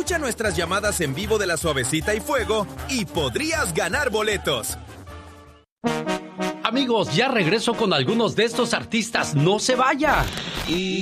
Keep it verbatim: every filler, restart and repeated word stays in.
Escucha nuestras llamadas en vivo de La Suavecita y Fuego y podrías ganar boletos. Amigos, ya regreso con algunos de estos artistas. ¡No se vaya! Y